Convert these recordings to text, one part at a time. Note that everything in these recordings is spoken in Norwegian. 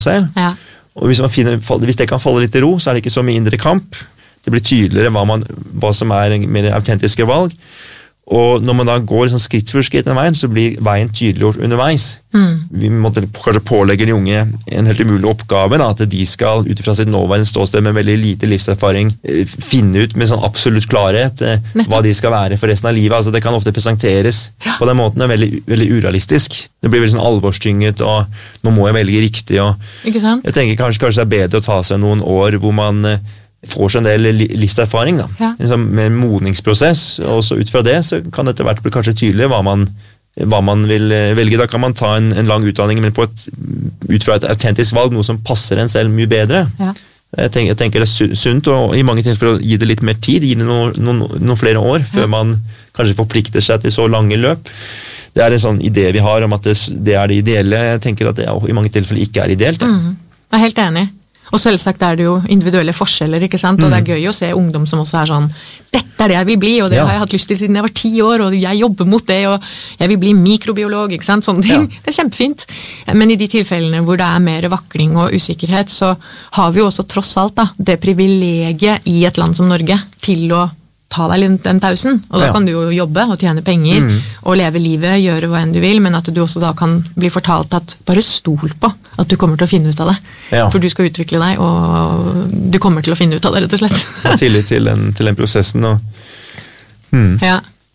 selv. Ja. Og hvis det kan falle litt i ro, så det ikke så mye indre kamp. Det blir tydeligere hva som mer autentiske valg. Og når man da går sånn skritt for skritt den veien, så blir veien tydeliggjort underveis. Vi måtte kanskje pålegge de unge en helt umulig oppgave, da, at de skal utifra sitt nåværende ståsted med veldig lite livserfaring finne ut med sånn absolutt klarhet hva de skal være for resten av livet. Altså, det kan ofte presenteres på den måten, veldig, veldig urealistisk. Det blir veldig sånn alvorstynget, og nå må jeg velge riktig. Og Ikke sant? jeg tenker kanskje det bedre å ta seg noen år hvor man får seg en del livserfaring da. Ja. Liksom med en modningsprosess, og så ut fra det så kan det etter hvert bli kanskje tydelig hva man vil velge. Da kan man ta en lang utdanning, men ut fra et autentisk valg, noe som passer en selv mye bedre. Ja. Jeg tenker det er sunt, og i mange tilfeller gi det litt mer tid, gi det noen flere år, før man kanskje forplikter seg til så lange løp. Det er en sånn idé vi har om at det er det ideelle. Jeg tenker at det i mange tilfeller ikke er ideelt. Jeg er helt enig. Og selvsagt er det jo individuelle forskjeller, ikke sant? Og det er gøy å se ungdom som også er sånn, dette er det jeg vil bli, og det har jeg hatt lyst til siden jeg var 10 år, og jeg jobber mot det, og jeg vil bli mikrobiolog, ikke sant? Sånne ting. Det er kjempefint. Men i de tilfellene hvor det er mer vakling og usikkerhet, så har vi jo også tross alt da, det privilegiet i et land som Norge til å ta deg litt den pausen, og da kan du jo jobbe og tjene penger, og leve livet, gjøre hva enn du vil, men at du også da kan bli fortalt at bare stol på at du kommer til å finne ut av det. For du skal utvikle deg, og du kommer til å finne ut av det, rett og slett. Tillit til den prosessen. Ja.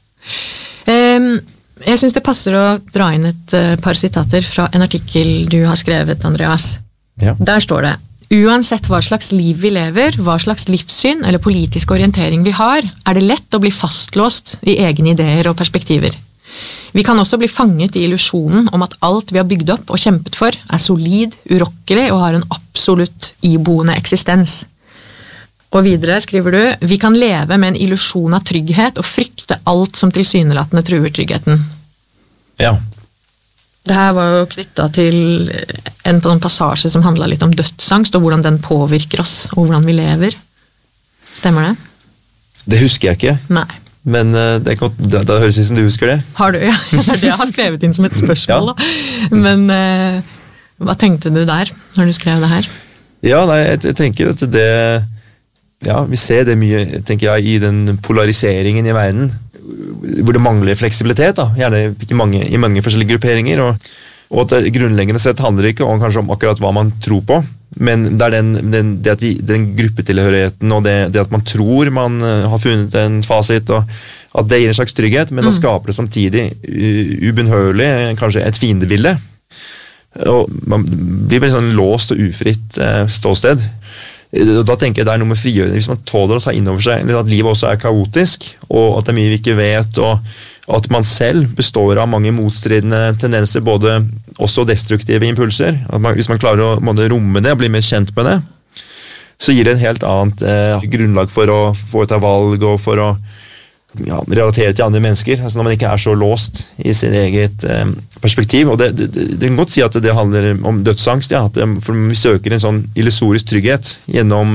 Jeg synes det passer å dra inn et par sitater fra en artikkel du har skrevet, Andreas. Der står det: uansett hva slags liv vi lever, hva slags livssyn eller politisk orientering vi har, er det lett å bli fastlåst i egne ideer og perspektiver. Vi kan også bli fanget i illusjonen om at alt vi har bygd opp og kjempet for er solid, urokkelig og har en absolutt iboende eksistens. Og videre skriver du: vi kan leve med en illusjon av trygghet og frykte alt som tilsynelatende truer tryggheten. Ja. Det her var jo knyttet til en passasje som handlet litt om dødsangst, og hvordan den påvirker oss, og hvordan vi lever. Stemmer det? Det husker jeg ikke. Nei. Men det høres ut som du husker det. Har du? Ja, det er det jeg har skrevet inn som et spørsmål. Men hva tenkte du der, når du skrev det her? Ja, nei, jeg tenker at det... Ja, vi ser det mye, tenker jeg, i den polariseringen i verden, hvor det mangler fleksibilitet, da. Gjerne i mange forskjellige grupperinger, og at det grunnleggende sett handler ikke kanskje om akkurat hva man tror på, men det er den gruppetilhørigheten og det at man tror man har funnet en fasit, og at det gir en slags trygghet, men da skaper det samtidig ubønnhørlig kanskje et fiendebilde, og man blir veldig sånn låst og ufritt ståsted. Da tenker jeg det er noe med frigjørende, hvis man tåler å ta inn over seg at livet også er kaotisk, og at det er mye vi ikke vet, og at man selv består av mange motstridende tendenser, både også destruktive impulser. Hvis man klarer å romme det og bli mer kjent med det, så gir det en helt annet grunnlag for å foreta valg og for å relatere til andre mennesker, altså når man ikke er så låst i sin eget perspektiv. Og det kan godt si at det handler om dødsangst, for vi søker en sånn illusorisk trygghet gjennom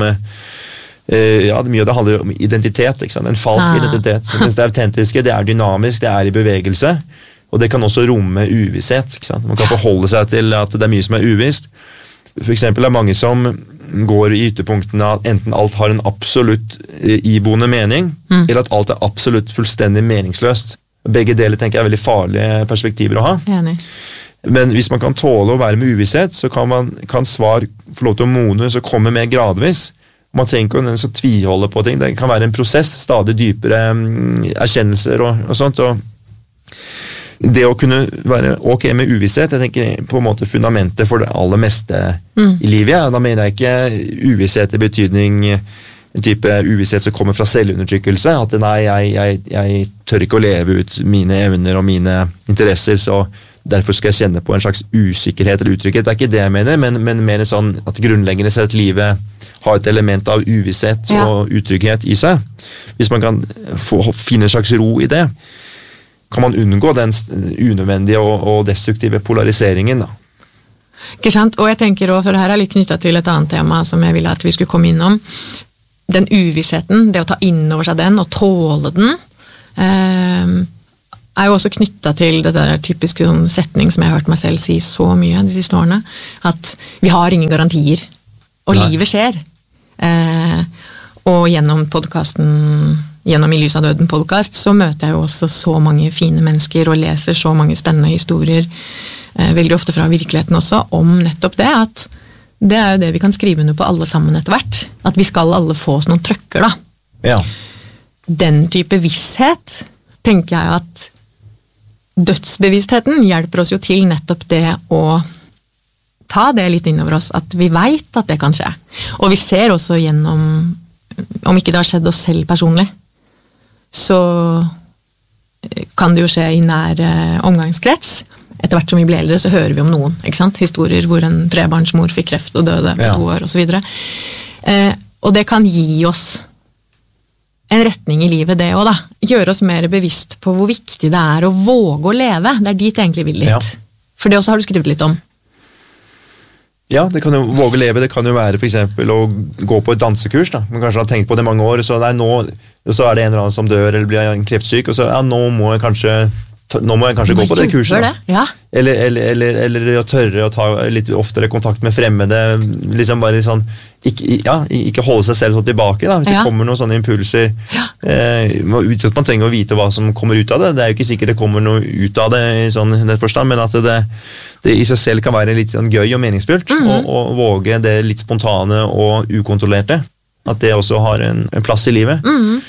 mye av det handler om identitet, ikke sant? En falsk identitet. Mens det autentiske, det er dynamisk, det er i bevegelse, og det kan også romme uvisshet, ikke sant? Man kan forholde seg til at det er mye som er uvisst. For eksempel er mange som går i ytterpunktene at enten alt har en absolutt iboende mening, eller at alt er absolutt fullstendig meningsløst. Begge deler tenker jeg er veldig farlige perspektiver å ha. Enig. Men hvis man kan tåle å være med uvisshet, så kan svar få lov til å modnes og komme mer gradvis. Man trenger ikke å tviholde på ting. Det kan være en prosess, stadig dypere erkjennelser og sånt, og det å kunne være ok med uvisshet, jeg tenker på en måte fundamentet for det aller meste i livet. Da mener jeg ikke uvisshet i betydning en type uvisshet som kommer fra selvundertrykkelse, at nei, jeg tør ikke å leve ut mine evner og mine interesser, så derfor skal jeg kjenne på en slags usikkerhet eller utrygghet. Det er ikke det jeg mener, men mer sånn at grunnleggende sett livet har et element av uvisshet og utrygghet i seg. Hvis man kan finne en slags ro i det, kan man unngå den unødvendige og destruktive polariseringen da. Ikke sant? Og jeg tenker også, for det her er litt knyttet til et annet tema som jeg ville at vi skulle komme innom, den uvissheten, det å ta inn over seg den og tåle den, er jo også knyttet til det der typiske sånn setning som jeg har hørt meg selv si så mye de siste årene, at vi har ingen garantier, og livet skjer. Og gjennom podcasten, gjennom I lys av døden podcast, så møter jeg jo også så mange fine mennesker, og leser så mange spennende historier, veldig ofte fra virkeligheten også, om nettopp det, at det er jo det vi kan skrive under på alle sammen etter hvert, at vi skal alle få oss noen trøkker da. Ja. Den type visshet, tenker jeg at dødsbevisstheten hjelper oss jo til nettopp det å ta det litt innover oss, at vi vet at det kan skje. Og vi ser også gjennom, om ikke det har skjedd oss selv personlig, så kan det jo skje I nær omgangskrets. Etter hvert som vi blir eldre, så hører vi om noen, ikke sant? Historier hvor en trebarnsmor fikk kreft og døde på 2 år, og så videre. Og det kan gi oss en retning I livet det også da. Gjøre oss mer bevisst på hvor viktig det er å våge å leve. Det dit jeg egentlig vil litt. Ja. For det også har du skrevet litt om. Ja, det kan jo våge å leve. Det kan jo være for eksempel å gå på et dansekurs da. Man kanskje har tenkt på det I mange år, så det nå, så det en eller annen som dør eller blir kreftsyk, og så nå må jeg kanskje gå på det kurset. Det, ja. Eller å tørre å ta litt oftere kontakt med fremmede, liksom bare sånn, ikke holde seg selv så tilbake da, hvis det kommer noen sånne impulser. Man trenger å vite hva som kommer ut av det. Det jo ikke sikkert det kommer noe ut av det I sånn forstand, men at det I seg selv kan være litt sånn gøy og meningsfullt, og våge det litt spontane og ukontrollerte. At det også har en plass I livet.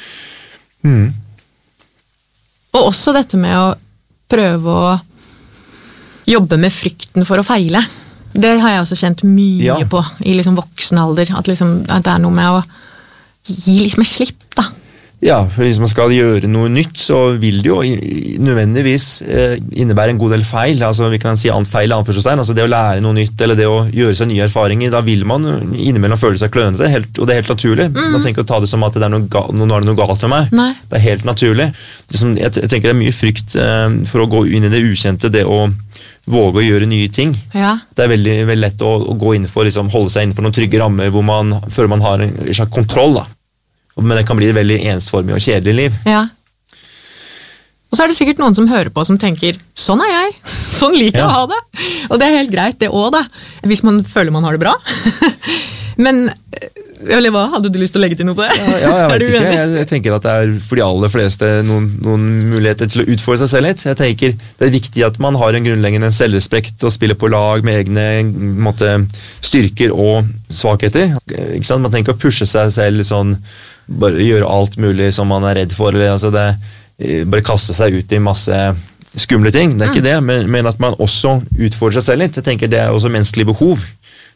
Og også dette med å prøve å jobbe med frykten for å feile. Det har jeg også kjent mye på I liksom voksen alder, at det noe med å gi litt mer slipp da. Ja, for hvis man skal gjøre noe nytt, så vil det jo nødvendigvis innebære en god del feil. Altså, vi kan si feil anførselstegn. Altså, det å lære noe nytt, eller det å gjøre seg nye erfaringer, da vil man innimellom føle seg klønete, og det helt naturlig. Man tenker å ta det som at nå er det noe galt med meg. Nei. Det helt naturlig. Jeg tenker det mye frykt for å gå inn I det ukjente, det å våge å gjøre nye ting. Ja. Det veldig, veldig lett å gå inn for, holde seg innenfor noen trygge rammer, før man har en slags kontroll da. Men det kan bli et veldig ensformig og kjedelig liv. Ja. Og så det sikkert noen som hører på som tenker, sånn jeg, sånn liker jeg å ha det. Og det helt greit det også da, hvis man føler man har det bra. Men, eller hva, hadde du lyst til å legge til noe på det? Ja, jeg vet ikke. Jeg tenker at det for de aller fleste noen muligheter til å utfordre seg selv litt. Jeg tenker det viktig at man har en grunnleggende selvrespekt og spiller på lag med egne styrker og svakheter. Ikke sant? Man tenker å pushe seg selv sånn, bare gjøre alt mulig som man redd for, eller altså bare kaste seg ut I masse skumle ting, det ikke det, men at man også utfordrer seg selv litt. Jeg tenker det også menneskelig behov.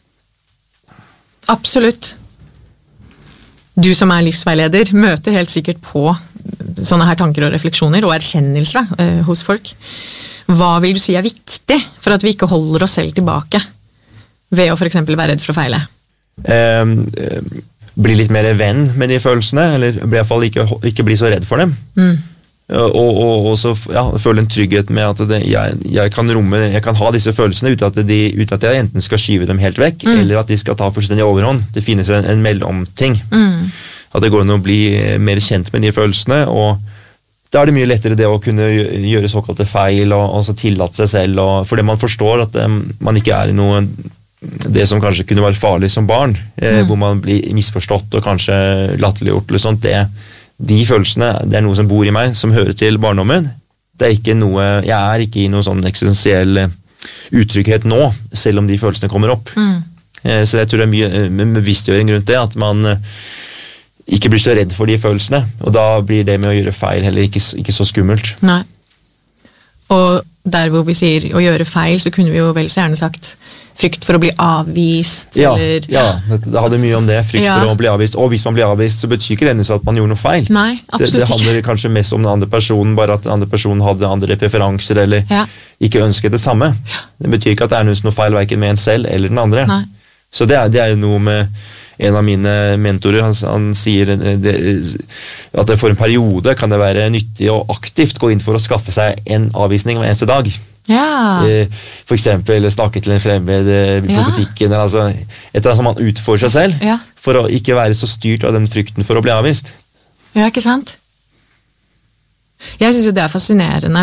Absolutt. Du som livsveileder møter helt sikkert på sånne her tanker og refleksjoner og erkjennelser hos folk. Hva vil du si viktig for at vi ikke holder oss selv tilbake ved å for eksempel være redd for å feile? Bli litt mer venn med de følelsene, eller I hvert fall ikke bli så redd for dem. Og så føle en trygghet med at jeg kan ha disse følelsene uten at jeg enten skal skyve dem helt vekk, eller at de skal ta fullstendig overhånd. Det finnes en mellomting. At det går an å bli mer kjent med de følelsene, og da det mye lettere det å kunne gjøre såkalte feil, og så tillate seg selv, fordi man forstår at man ikke I noe det som kanskje kunne være farlig som barn, hvor man blir misforstått og kanskje latterliggjort eller sånt, de følelsene, det noe som bor I meg, som hører til barndommen. Det ikke noe, jeg ikke I noe sånn eksistensiell utrygghet nå, selv om de følelsene kommer opp. Så jeg tror det mye bevisstgjøring rundt det, at man ikke blir så redd for de følelsene, og da blir det med å gjøre feil heller ikke så skummelt. Nei. Og der hvor vi sier å gjøre feil, så kunne vi jo vel så gjerne sagt frykt for å bli avvist. Ja, det hadde mye om det, frykt for å bli avvist. Og hvis man blir avvist, så betyr ikke det at man gjorde noe feil. Nei, absolutt det handler kanskje mest om den andre personen, bare at den andre personen hadde andre preferanser, eller ikke ønsket det samme. Det betyr ikke at det noe feil, hverken med en selv eller den andre. Nei. Så det jo noe med en av mine mentorer, han sier at for en periode kan det være nyttig og aktivt gå inn for å skaffe seg en avvisning hver eneste dag. Ja. For eksempel snakke til en fremmed på butikken, eller altså, et eller annet som man utfordrer seg selv, for å ikke være så styrt av den frykten for å bli avvist. Ja, ikke sant? Jeg synes jo det fascinerende.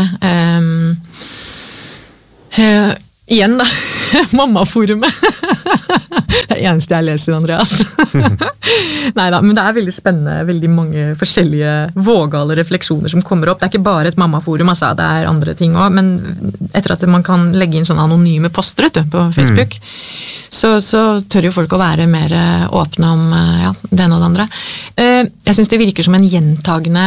Igjen da, mammaforumet. Det eneste jeg leser, Andreas. Neida, men det veldig spennende, veldig mange forskjellige vågale refleksjoner som kommer opp. Det ikke bare et mammaforum, altså, det andre ting også, men etter at man kan legge inn sånne anonyme poster på Facebook, så tør jo folk å være mer åpne om det ene og det andre. Jeg synes det virker som en gjentagende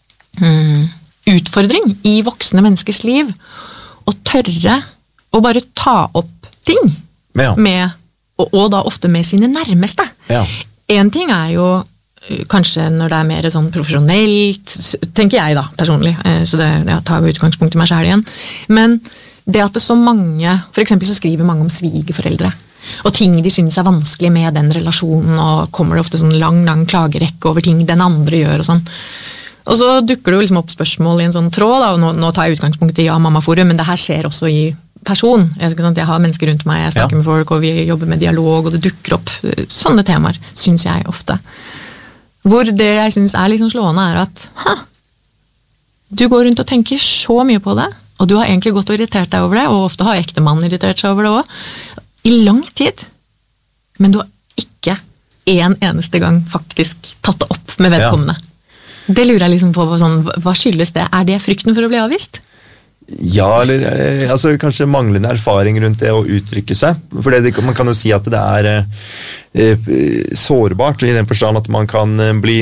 utfordring i voksne menneskers liv å tørre å bare ta opp ting med, og da ofte med sine nærmeste. En ting jo kanskje når det mer sånn profesjonelt, tenker jeg da, personlig, så det tar jo utgangspunkt i meg selv igjen, men det at det så mange, for eksempel så skriver mange om svigerforeldre, og ting de synes vanskelig med den relasjonen, og kommer det ofte sånn lang klagerekke over ting den andre gjør og sånn. Og så dukker det jo liksom opp spørsmål i en sånn tråd, da, og nå tar jeg utgangspunkt i mammaforum, men det her skjer også i person. Jeg har mennesker rundt meg, jeg snakker med folk, og vi jobber med dialog, og det dukker opp sånne temaer, synes jeg ofte. Hvor det jeg synes liksom slående at du går rundt og tenker så mye på det, og du har egentlig gått og irritert deg over det, og ofte har ektemannen irritert seg over det også, i lang tid. Men du har ikke en eneste gang faktisk tatt det opp med vedkommende. Det lurer jeg liksom på, sånn, hva skyldes det? Det frykten for å bli avvist? Ja, eller altså, kanskje manglende erfaring rundt det å uttrykke seg. For man kan jo si at det sårbart i den forstand at man kan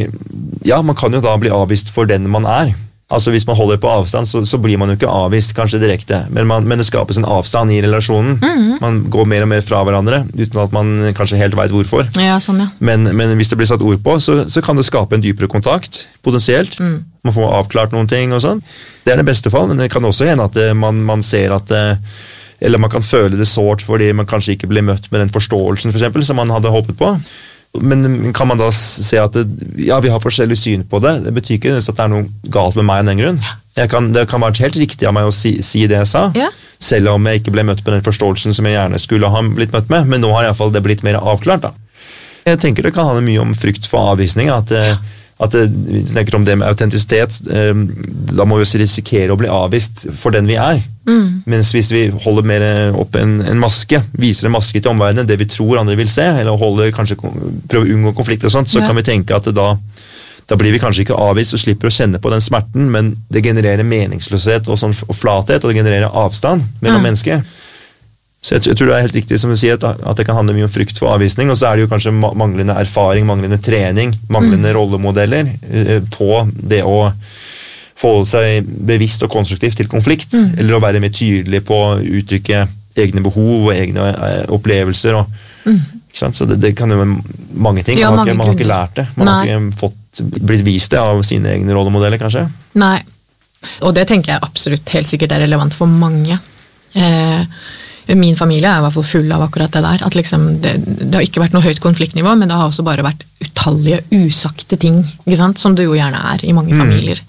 man kan jo da bli avvist for den man Altså hvis man holder på avstand, så blir man jo ikke avvist kanskje direkte, men det skapes en avstand i relasjonen. Man går mer og mer fra hverandre, uten at man kanskje helt vet hvorfor. Ja, sånn, ja. Men hvis det blir satt ord på, så kan det skape en dypere kontakt, potensielt. Man får avklart noen ting og sånn. Det det beste fall, men det kan også hende at man ser at eller man kan føle det sårt fordi man kanskje ikke blir møtt med den forståelsen for eksempel, som man hadde håpet på. Men kan man da se at vi har forskjellig syn på det? Det betyr ikke at det noe galt med meg av den grunn. Det kan være helt riktig av meg å si det jeg sa, selv om jeg ikke ble møtt med den forståelsen som jeg gjerne skulle ha blitt møtt med, men nå har i hvert fall det blitt mer avklart da. Jeg tenker det kan handle mye om frykt for avvisning, at vi snakker om det med autentisitet, da må vi også risikere å bli avvist for den vi mens hvis vi holder mer opp en maske, viser en maske til omverdenen, det vi tror andre vil se, eller prøver å unngå konflikt og sånt, så kan vi tenke at da blir vi kanskje ikke avvist og slipper å kjenne på den smerten, men det genererer meningsløshet og flathet, og det genererer avstand mellom mennesker. Så jeg tror det helt riktig som du sier, at det kan handle mye om frykt for avvisning, og så det jo kanskje manglende erfaring, manglende trening, manglende rollemodeller på det å forholde seg bevisst og konstruktivt til konflikt, eller å være mer tydelig på å uttrykke egne behov og egne opplevelser. Ikke sant? Så det kan jo være mange ting. Man har ikke lært det. Man har ikke blitt vist det av sine egne rollemodeller, kanskje. Nei, og det tenker jeg absolutt helt sikkert relevant for mange. Min familie i hvert fall full av akkurat det der, at liksom det har ikke vært noe høyt konfliktnivå, men det har også bare vært utallige usagte ting, ikke sant? Som det jo gjerne i mange familier.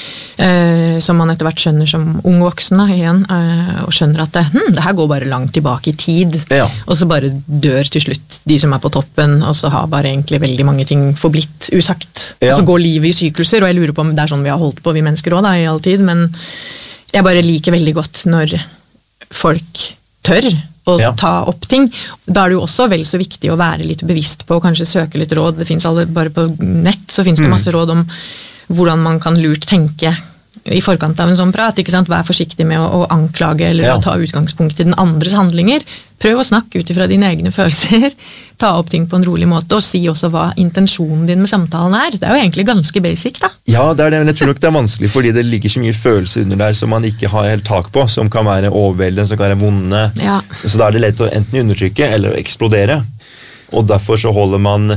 Som man etter hvert skjønner som ung voksen igjen, og skjønner at det her går bare langt tilbake i tid, og så bare dør til slutt de som på toppen, og så har bare egentlig veldig mange ting forblitt usagt. Og så går livet i sykluser, og jeg lurer på om det sånn vi har holdt på, vi mennesker også da, i all tid, men jeg bare liker veldig godt når folk tør å ta opp ting. Da det jo også vel så viktig å være litt bevisst på, og kanskje søke litt råd. Det finnes bare på nett, så finnes det masse råd om hvordan man kan lurt tenke i forkant av en sånn prat, ikke sant? Vær forsiktig med å anklage eller å ta utgangspunkt i den andres handlinger. Prøv å snakke ut ifra dine egne følelser, ta opp ting på en rolig måte, og si også hva intensjonen din med samtalen Det jo egentlig ganske basic, da. Ja, det det, men jeg tror nok det vanskelig, fordi det ligger så mye følelser under der som man ikke har helt tak på, som kan være overveldende, som kan være vonde. Så da det lett å enten undertrykke eller å eksplodere. Og derfor så holder man